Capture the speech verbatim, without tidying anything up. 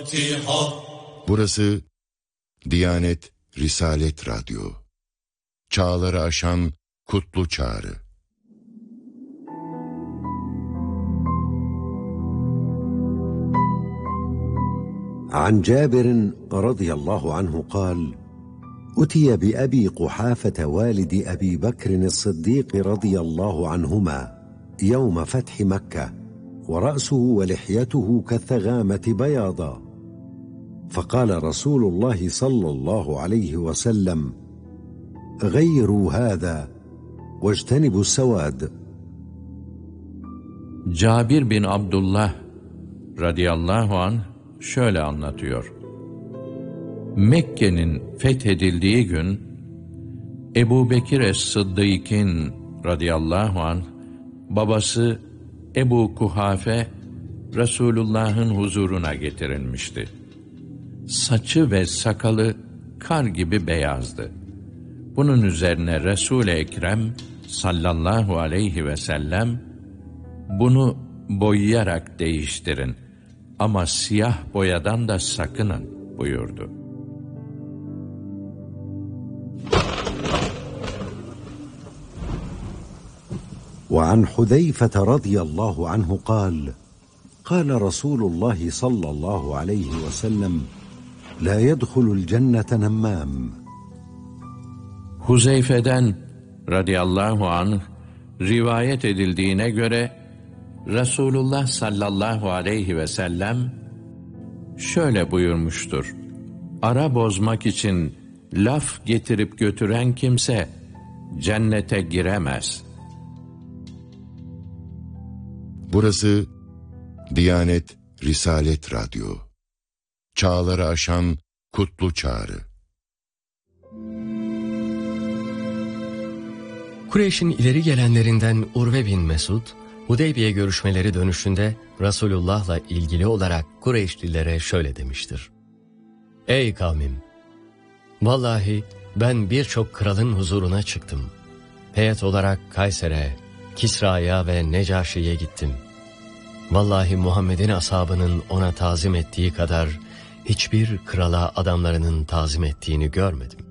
Burası Diyanet Risalet Radyo. Çağları aşan kutlu çağrı. عن جابر رضي الله عنه قال: أتي بأبي قحافة والد أبي بكر الصديق رضي الله عنهما يوم فتح مكة، ورأسه ولحيته كالثغامة بياضا، فقال رسول الله صلى الله عليه وسلم: غيروا هذا واجتنبوا السواد. Cabir bin Abdullah radıyallahu anh şöyle anlatıyor. Mekke'nin fethedildiği gün Ebu Bekir es-Sıddık'ın radıyallahu anh babası Ebu Kuhafe Resulullah'ın huzuruna getirilmişti. Saçı ve sakalı kar gibi beyazdı. Bunun üzerine Resul-i Ekrem sallallahu aleyhi ve sellem bunu boyayarak değiştirin ama siyah boyadan da sakının buyurdu. وعن حذيفة رضي الله عنه قال: قال رسول الله صلى الله عليه وسلم: لا يدخل الجنة نمام. Huzeyfe'den radıyallahu anh rivayet edildiğine göre Resulullah sallallahu aleyhi ve sellem şöyle buyurmuştur: Ara bozmak için laf getirip götüren kimse cennete giremez. Burası Diyanet Risalet Radyo. Çağları aşan kutlu çağrı. Kureyş'in ileri gelenlerinden Urve bin Mesud, Hudeybiye görüşmeleri dönüşünde Resulullah'la ilgili olarak Kureyşlilere şöyle demiştir: Ey kavmim! Vallahi ben birçok kralın huzuruna çıktım. Heyet olarak Kayser'e, Kisra'ya ve Necaşi'ye gittim. Vallahi Muhammed'in ashabının ona tazim ettiği kadar hiçbir krala adamlarının tazim ettiğini görmedim.